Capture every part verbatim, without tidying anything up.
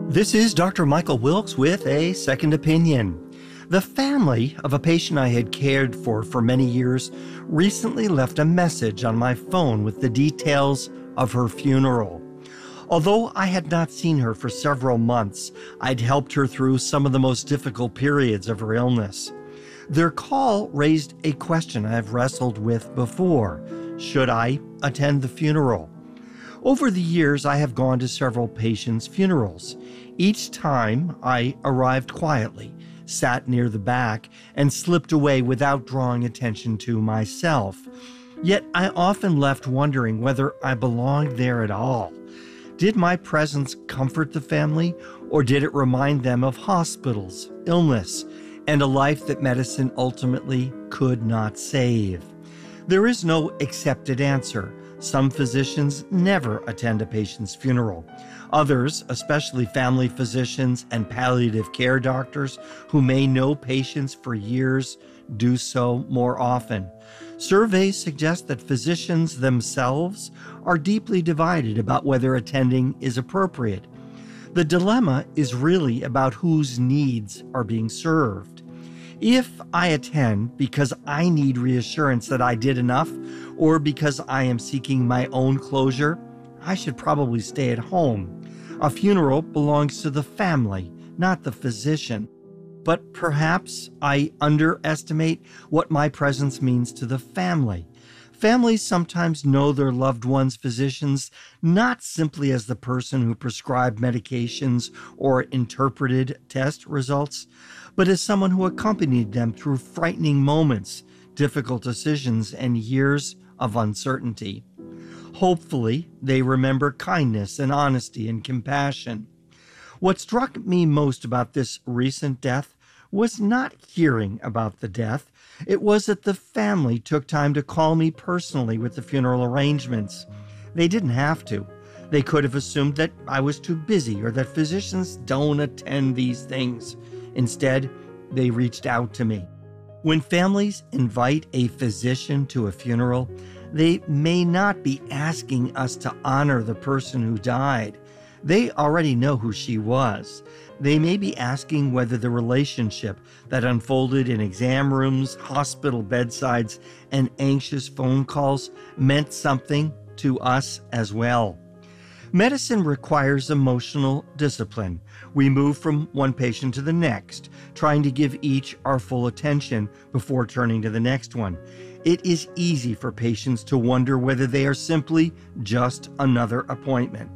This is Doctor Michael Wilkes with a second opinion. The family of a patient I had cared for for many years recently left a message on my phone with the details of her funeral. Although I had not seen her for several months, I'd helped her through some of the most difficult periods of her illness. Their call raised a question I've wrestled with before. Should I attend the funeral? Over the years, I have gone to several patients' funerals. Each time, I arrived quietly, sat near the back, and slipped away without drawing attention to myself. Yet I often left wondering whether I belonged there at all. Did my presence comfort the family, or did it remind them of hospitals, illness, and a life that medicine ultimately could not save? There is no accepted answer. Some physicians never attend a patient's funeral. Others, especially family physicians and palliative care doctors who may know patients for years, do so more often. Surveys suggest that physicians themselves are deeply divided about whether attending is appropriate. The dilemma is really about whose needs are being served. If I attend because I need reassurance that I did enough, or because I am seeking my own closure, I should probably stay at home. A funeral belongs to the family, not the physician. But perhaps I underestimate what my presence means to the family. Families sometimes know their loved ones' physicians not simply as the person who prescribed medications or interpreted test results, but as someone who accompanied them through frightening moments, difficult decisions, and years of uncertainty. Hopefully, they remember kindness and honesty and compassion. What struck me most about this recent death was not hearing about the death. It was that the family took time to call me personally with the funeral arrangements. They didn't have to. They could have assumed that I was too busy or that physicians don't attend these things. Instead, they reached out to me. When families invite a physician to a funeral, they may not be asking us to honor the person who died. They already know who she was. They may be asking whether the relationship that unfolded in exam rooms, hospital bedsides, and anxious phone calls meant something to us as well. Medicine requires emotional discipline. We move from one patient to the next, trying to give each our full attention before turning to the next one. It is easy for patients to wonder whether they are simply just another appointment.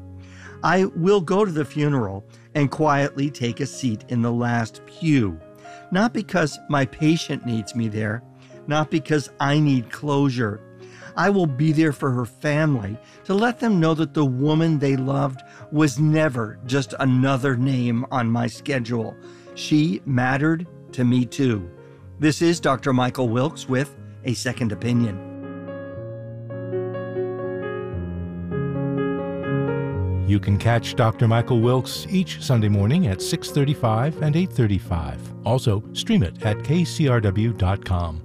I will go to the funeral and quietly take a seat in the last pew, not because my patient needs me there, not because I need closure. I will be there for her family to let them know that the woman they loved was never just another name on my schedule. She mattered to me too. This is Doctor Michael Wilkes with A Second Opinion. You can catch Doctor Michael Wilkes each Sunday morning at six thirty-five and eight thirty-five. Also, stream it at K C R W dot com.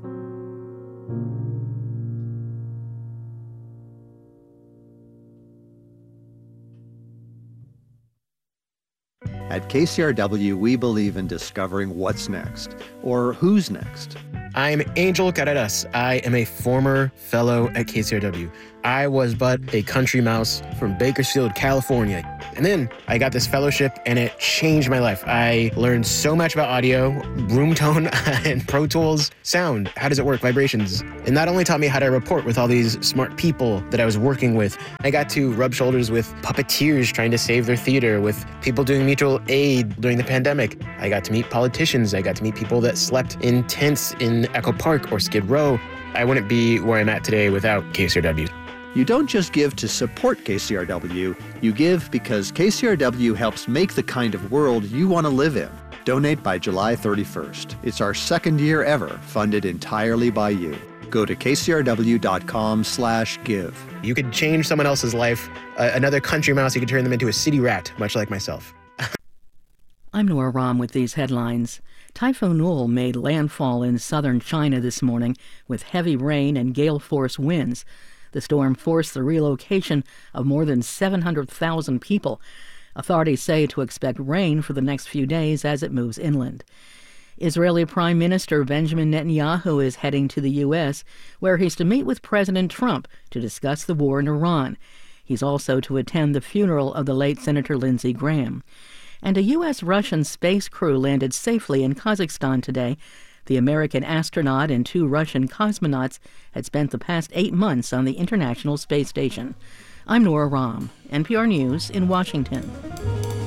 At K C R W, we believe in discovering what's next, or who's next. I'm Angel Carreras. I am a former fellow at K C R W. I was but a country mouse from Bakersfield, California. And then I got this fellowship and it changed my life. I learned so much about audio, room tone, and Pro Tools, sound. How does it work? Vibrations. It not only taught me how to report with all these smart people that I was working with, I got to rub shoulders with puppeteers trying to save their theater, with people doing mutual aid during the pandemic. I got to meet politicians. I got to meet people that slept in tents in Echo Park or Skid Row. I wouldn't be where I'm at today without K C R W. You don't just give to support K C R W, you give because K C R W helps make the kind of world you want to live in. Donate by July thirty-first. It's our second year ever, funded entirely by you. Go to K C R W dot com slash give. You could change someone else's life. Uh, another country mouse, you could turn them into a city rat, much like myself. I'm Nora Rahm with these headlines. Typhoon Ul made landfall in southern China this morning with heavy rain and gale-force winds. The storm forced the relocation of more than seven hundred thousand people. Authorities say to expect rain for the next few days as it moves inland. Israeli Prime Minister Benjamin Netanyahu is heading to the U S, where he's to meet with President Trump to discuss the war in Iran. He's also to attend the funeral of the late Senator Lindsey Graham. And a U S-Russian space crew landed safely in Kazakhstan today. The American astronaut and two Russian cosmonauts had spent the past eight months on the International Space Station. I'm Nora Rahm, N P R News in Washington.